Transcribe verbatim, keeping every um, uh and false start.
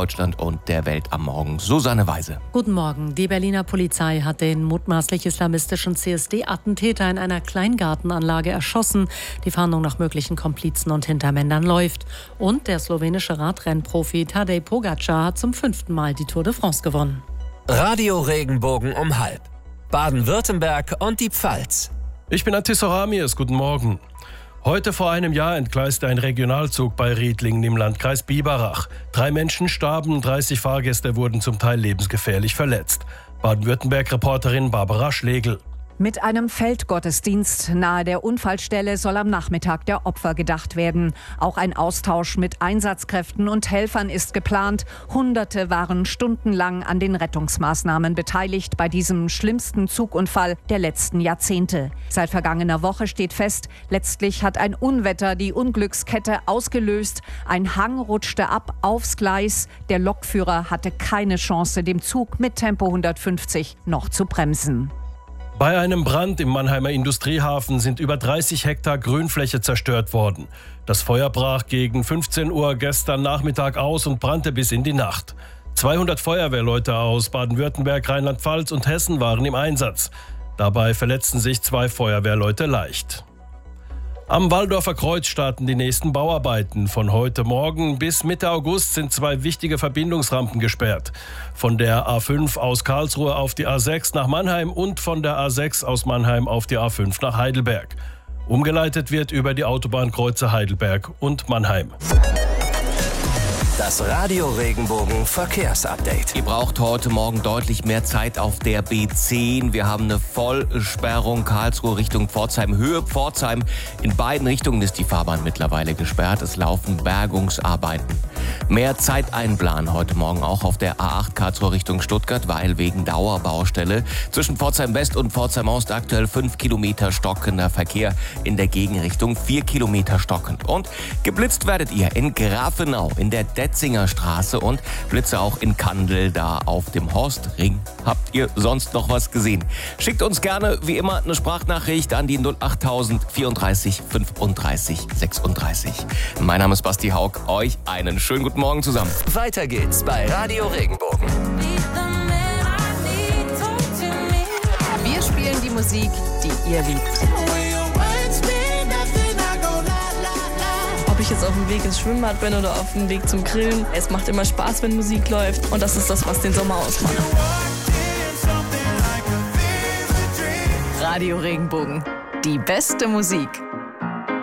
Deutschland und der Welt am Morgen. Susanne Weise. Guten Morgen. Die Berliner Polizei hat den mutmaßlich islamistischen C S D-Attentäter in einer Kleingartenanlage erschossen. Die Fahndung nach möglichen Komplizen und Hintermännern läuft. Und der slowenische Radrennprofi Tadej Pogačar hat zum fünften Mal die Tour de France gewonnen. Radio Regenbogen um halb. Baden-Württemberg und die Pfalz. Ich bin Antis Horamius, guten Morgen. Heute vor einem Jahr entgleiste ein Regionalzug bei Riedlingen im Landkreis Biberach. Drei Menschen starben, dreißig Fahrgäste wurden zum Teil lebensgefährlich verletzt. Baden-Württemberg-Reporterin Barbara Schlegel. Mit einem Feldgottesdienst nahe der Unfallstelle soll am Nachmittag der Opfer gedacht werden. Auch ein Austausch mit Einsatzkräften und Helfern ist geplant. Hunderte waren stundenlang an den Rettungsmaßnahmen beteiligt bei diesem schlimmsten Zugunfall der letzten Jahrzehnte. Seit vergangener Woche steht fest, letztlich hat ein Unwetter die Unglückskette ausgelöst. Ein Hang rutschte ab aufs Gleis. Der Lokführer hatte keine Chance, dem Zug mit Tempo hundertfünfzig noch zu bremsen. Bei einem Brand im Mannheimer Industriehafen sind über dreißig Hektar Grünfläche zerstört worden. Das Feuer brach gegen fünfzehn Uhr gestern Nachmittag aus und brannte bis in die Nacht. zweihundert Feuerwehrleute aus Baden-Württemberg, Rheinland-Pfalz und Hessen waren im Einsatz. Dabei verletzten sich zwei Feuerwehrleute leicht. Am Walldorfer Kreuz starten die nächsten Bauarbeiten. Von heute Morgen bis Mitte August sind zwei wichtige Verbindungsrampen gesperrt. Von der A fünf aus Karlsruhe auf die A sechs nach Mannheim und von der A sechs aus Mannheim auf die A fünf nach Heidelberg. Umgeleitet wird über die Autobahnkreuze Heidelberg und Mannheim. Das Radio Regenbogen Verkehrsupdate. Ihr braucht heute Morgen deutlich mehr Zeit auf der B zehn. Wir haben eine Vollsperrung Karlsruhe Richtung Pforzheim, Höhe Pforzheim. In beiden Richtungen ist die Fahrbahn mittlerweile gesperrt. Es laufen Bergungsarbeiten. Mehr Zeit einplanen heute Morgen auch auf der A acht Karlsruhe Richtung Stuttgart, weil wegen Dauerbaustelle zwischen Pforzheim West und Pforzheim Ost aktuell fünf Kilometer stockender Verkehr, in der Gegenrichtung vier Kilometer stockend. Und geblitzt werdet ihr in Grafenau, in der Detzinger Straße und Blitze auch in Kandel, da auf dem Horstring. Habt ihr sonst noch was gesehen? Schickt uns gerne, wie immer, eine Sprachnachricht an die null acht tausend vierunddreißig fünfunddreißig sechsunddreißig. Mein Name ist Basti Haug. Euch einen schönen guten Morgen zusammen. Weiter geht's bei Radio Regenbogen. Wir spielen die Musik, die ihr liebt. Ob ich jetzt auf dem Weg ins Schwimmbad bin oder auf dem Weg zum Grillen. Es macht immer Spaß, wenn Musik läuft. Und das ist das, was den Sommer ausmacht. Radio Regenbogen. Die beste Musik.